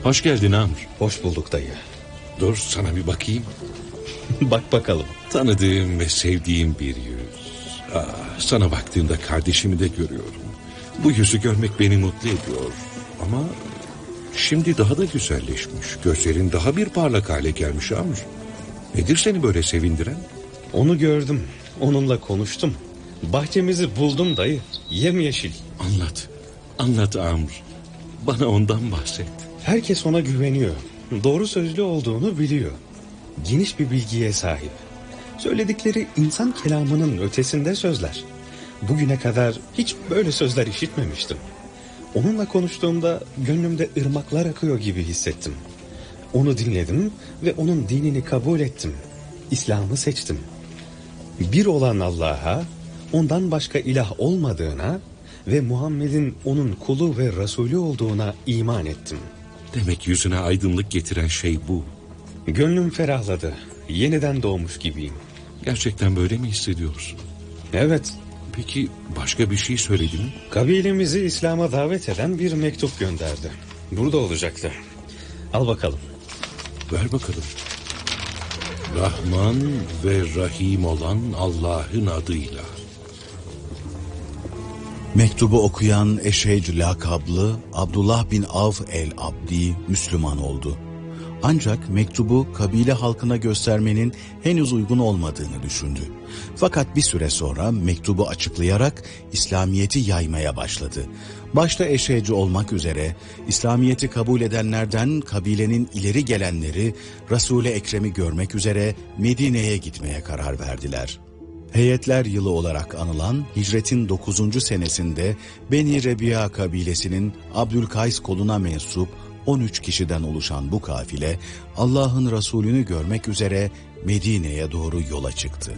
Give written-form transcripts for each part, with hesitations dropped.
Hoş geldin Amr. Hoş bulduk dayı. Dur sana bir bakayım. Bak bakalım. Tanıdığım ve sevdiğim bir yüz. Sana baktığımda kardeşimi de görüyorum. Bu yüzü görmek beni mutlu ediyor. Ama şimdi daha da güzelleşmiş. Gözlerin daha bir parlak hale gelmiş Amr. Nedir seni böyle sevindiren? Onu gördüm. Onunla konuştum. Bahçemizi buldum dayı. Yemyeşil. Anlat Amr. Bana ondan bahset. Herkes ona güveniyor. Doğru sözlü olduğunu biliyor. Geniş bir bilgiye sahip. Söyledikleri insan kelamının ötesinde sözler. Bugüne kadar hiç böyle sözler işitmemiştim. Onunla konuştuğumda gönlümde ırmaklar akıyor gibi hissettim. Onu dinledim ve onun dinini kabul ettim. İslam'ı seçtim. Bir olan Allah'a, ondan başka ilah olmadığına ve Muhammed'in onun kulu ve Resulü olduğuna iman ettim. Demek yüzüne aydınlık getiren şey bu. Gönlüm ferahladı. Yeniden doğmuş gibiyim. Gerçekten böyle mi hissediyorsun? Evet. Peki başka bir şey söyledi mi? Kabilemizi İslam'a davet eden bir mektup gönderdi. Burada olacaktı. Al bakalım. Ver bakalım. Rahman ve Rahim olan Allah'ın adıyla. Mektubu okuyan Eşhecü lakablı Abdullah bin Avf el-Abdi Müslüman oldu. Ancak mektubu kabile halkına göstermenin henüz uygun olmadığını düşündü. Fakat bir süre sonra mektubu açıklayarak İslamiyet'i yaymaya başladı. Başta Eşhecü olmak üzere İslamiyet'i kabul edenlerden kabilenin ileri gelenleri Resul-i Ekrem'i görmek üzere Medine'ye gitmeye karar verdiler. Heyetler yılı olarak anılan hicretin 9. senesinde Beni Rebi'a kabilesinin Abdülkays koluna mensup 13 kişiden oluşan bu kafile Allah'ın Resulünü görmek üzere Medine'ye doğru yola çıktı.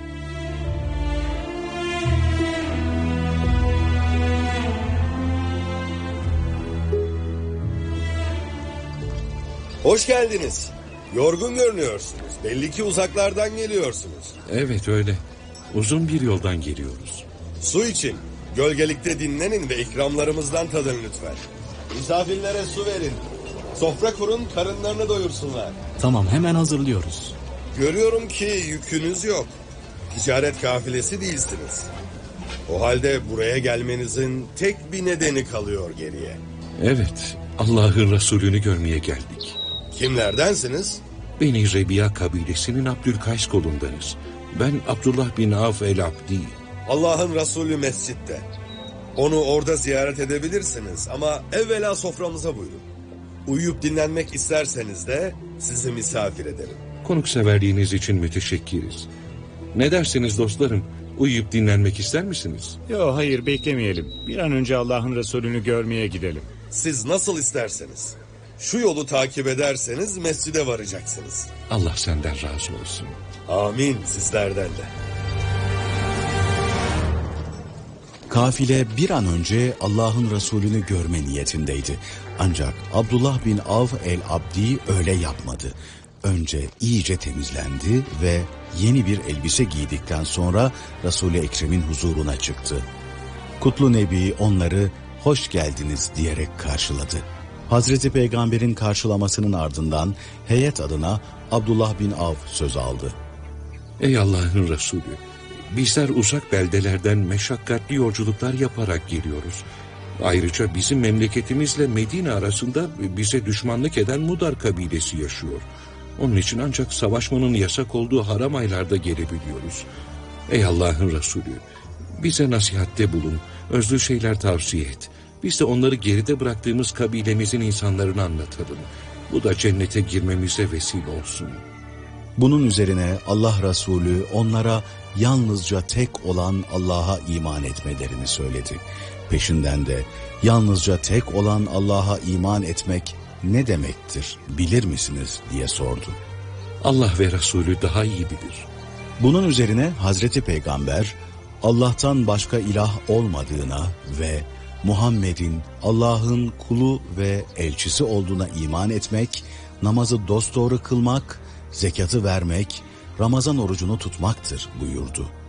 Hoş geldiniz. Yorgun görünüyorsunuz. Belli ki uzaklardan geliyorsunuz. Evet öyle. Uzun bir yoldan geliyoruz. Su için. Gölgelikte dinlenin ve ikramlarımızdan tadın lütfen. Misafirlere su verin. Sofra kurun, karınlarını doyursunlar. Tamam, hemen hazırlıyoruz. Görüyorum ki yükünüz yok. Ticaret kafilesi değilsiniz. O halde buraya gelmenizin tek bir nedeni kalıyor geriye. Evet, Allah'ın Resulünü görmeye geldik. Kimlerdensiniz? Beni Rebi'a kabilesinin Abdülkays kolundanız. Ben Abdullah bin Avf el-Abdi. Allah'ın Resulü mescitte. Onu orada ziyaret edebilirsiniz ama evvela soframıza buyurun. Uyuyup dinlenmek isterseniz de sizi misafir ederim. Konukseverliğiniz için müteşekkiriz. Ne dersiniz dostlarım? Uyuyup dinlenmek ister misiniz? Yo, hayır, beklemeyelim. Bir an önce Allah'ın Resulünü görmeye gidelim. Siz nasıl isterseniz. Şu yolu takip ederseniz mescide varacaksınız. Allah senden razı olsun. Amin, sizlerden de. Kafile bir an önce Allah'ın Resulünü görme niyetindeydi. Ancak Abdullah bin Avf el-Abdi öyle yapmadı. Önce iyice temizlendi ve yeni bir elbise giydikten sonra Resul-i Ekrem'in huzuruna çıktı. Kutlu Nebi onları hoş geldiniz diyerek karşıladı. Hazreti Peygamber'in karşılamasının ardından heyet adına Abdullah bin Avf söz aldı. Ey Allah'ın Resulü, bizler uzak beldelerden meşakkatli yolculuklar yaparak geliyoruz. Ayrıca bizim memleketimizle Medine arasında bize düşmanlık eden Mudar kabilesi yaşıyor. Onun için ancak savaşmanın yasak olduğu haram aylarda gelebiliyoruz. Ey Allah'ın Resulü, bize nasihatte bulun, özlü şeyler tavsiye et. Biz de onları geride bıraktığımız kabilemizin insanlarına anlatalım. Bu da cennete girmemize vesile olsun. Bunun üzerine Allah Resulü onlara yalnızca tek olan Allah'a iman etmelerini söyledi. Peşinden de yalnızca tek olan Allah'a iman etmek ne demektir bilir misiniz diye sordu. Allah ve Resulü daha iyi bilir. Bunun üzerine Hazreti Peygamber Allah'tan başka ilah olmadığına ve Muhammed'in Allah'ın kulu ve elçisi olduğuna iman etmek, namazı dosdoğru kılmak, zekatı vermek, Ramazan orucunu tutmaktır buyurdu.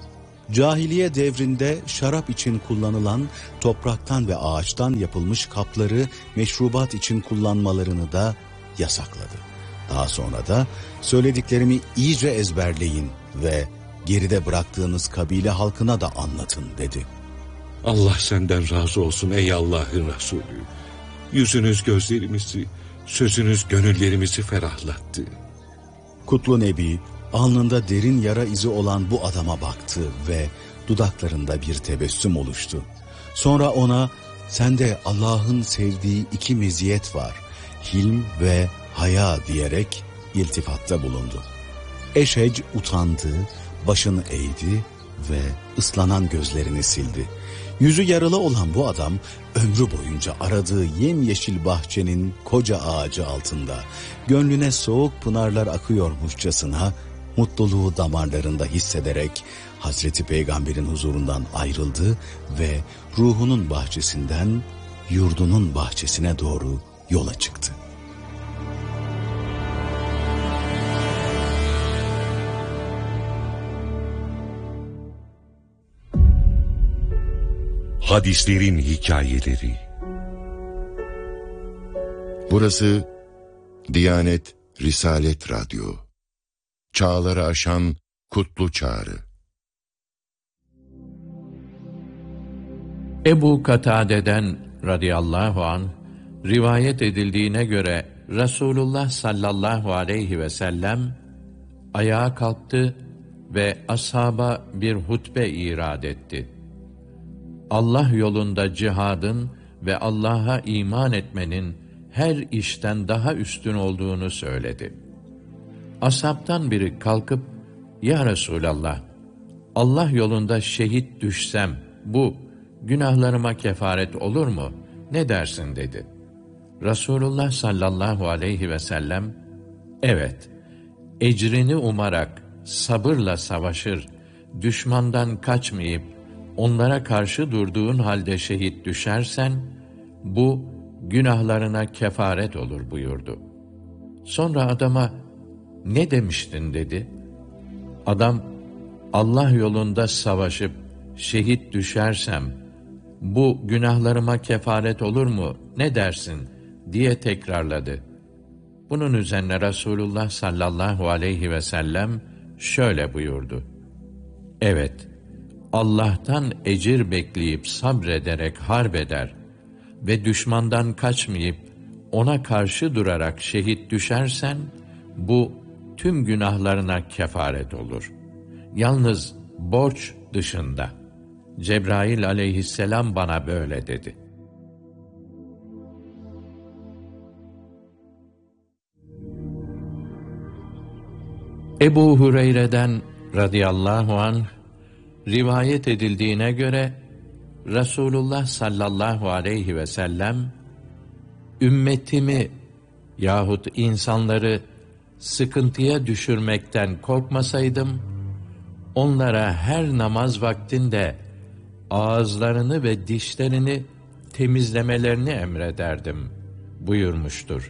Cahiliye devrinde şarap için kullanılan topraktan ve ağaçtan yapılmış kapları meşrubat için kullanmalarını da yasakladı. Daha sonra da söylediklerimi iyice ezberleyin ve geride bıraktığınız kabile halkına da anlatın dedi. Allah senden razı olsun ey Allah'ın Resulü. Yüzünüz gözlerimizi, sözünüz gönüllerimizi ferahlattı. Kutlu Nebi alnında derin yara izi olan bu adama baktı ve dudaklarında bir tebessüm oluştu. Sonra ona sende Allah'ın sevdiği iki meziyet var, hilm ve haya diyerek iltifatta bulundu. Eşec utandı, başını eğdi ve ıslanan gözlerini sildi. Yüzü yaralı olan bu adam ömrü boyunca aradığı yemyeşil bahçenin koca ağacı altında gönlüne soğuk pınarlar akıyormuşçasına mutluluğu damarlarında hissederek Hazreti Peygamber'in huzurundan ayrıldı ve ruhunun bahçesinden yurdunun bahçesine doğru yola çıktı. Hadislerin hikayeleri. Burası Diyanet Risalet Radyo. Çağları aşan kutlu çağrı. Ebu Katade'den radıyallahu anh rivayet edildiğine göre Resulullah sallallahu aleyhi ve sellem ayağa kalktı ve ashaba bir hutbe irad etti. Allah yolunda cihadın ve Allah'a iman etmenin her işten daha üstün olduğunu söyledi. Ashabtan biri kalkıp, "Ya Resulallah, Allah yolunda şehit düşsem, bu günahlarıma kefaret olur mu? Ne dersin?" dedi. Resulullah sallallahu aleyhi ve sellem, "Evet, ecrini umarak sabırla savaşır, düşmandan kaçmayıp, onlara karşı durduğun halde şehit düşersen, bu günahlarına kefaret olur" buyurdu. Sonra adama, "Ne demiştin?" dedi. Adam, "Allah yolunda savaşıp şehit düşersem, bu günahlarıma kefaret olur mu, ne dersin?" diye tekrarladı. Bunun üzerine Resulullah sallallahu aleyhi ve sellem şöyle buyurdu: "Evet, Allah'tan ecir bekleyip sabrederek harp eder ve düşmandan kaçmayıp ona karşı durarak şehit düşersen, bu tüm günahlarına kefaret olur. Yalnız borç dışında. Cebrail aleyhisselam bana böyle dedi." Ebu Hureyre'den radıyallahu anh rivayet edildiğine göre Resulullah sallallahu aleyhi ve sellem, "Ümmetimi yahut insanları sıkıntıya düşürmekten korkmasaydım, onlara her namaz vaktinde ağızlarını ve dişlerini temizlemelerini emrederdim" buyurmuştur.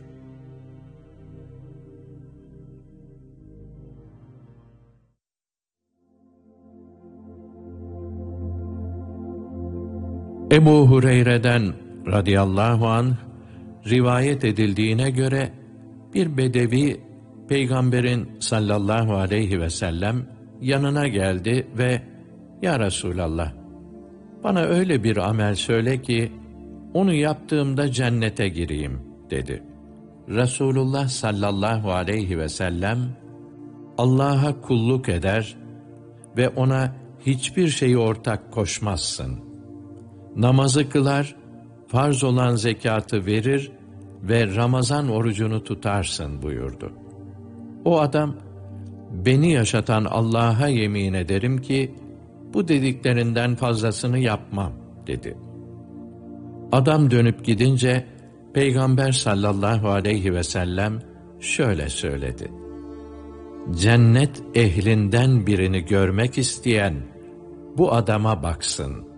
Ebu Hureyre'den radıyallahu anh rivayet edildiğine göre bir bedevi Peygamberin sallallahu aleyhi ve sellem yanına geldi ve "Ya Resulallah, bana öyle bir amel söyle ki onu yaptığımda cennete gireyim" dedi. Resulullah sallallahu aleyhi ve sellem, "Allah'a kulluk eder ve ona hiçbir şeyi ortak koşmazsın. Namazı kılar, farz olan zekatı verir ve Ramazan orucunu tutarsın" buyurdu. O adam, "Beni yaşatan Allah'a yemin ederim ki bu dediklerinden fazlasını yapmam" dedi. Adam dönüp gidince Peygamber sallallahu aleyhi ve sellem şöyle söyledi: "Cennet ehlinden birini görmek isteyen bu adama baksın."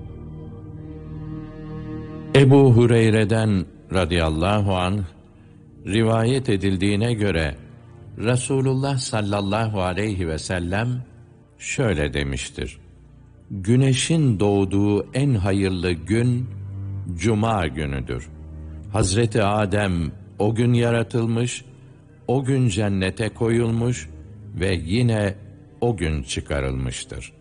Ebu Hureyre'den radıyallahu anh Rivayet edildiğine göre Resulullah sallallahu aleyhi ve sellem şöyle demiştir: Güneşin doğduğu en hayırlı gün Cuma günüdür. Hazreti Adem o gün yaratılmış, o gün cennete koyulmuş ve yine o gün çıkarılmıştır.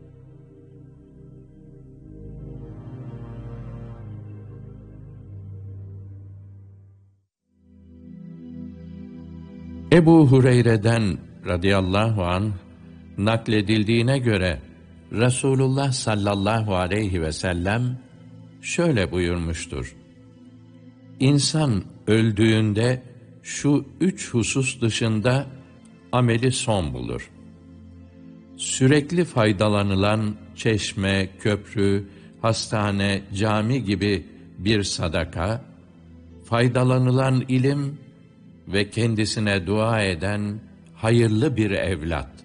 Ebu Hureyre'den radıyallahu anh nakledildiğine göre Resulullah sallallahu aleyhi ve sellem şöyle buyurmuştur: İnsan öldüğünde şu 3 husus dışında ameli son bulur. Sürekli faydalanılan çeşme, köprü, hastane, cami gibi bir sadaka, faydalanılan ilim ve kendisine dua eden hayırlı bir evlat.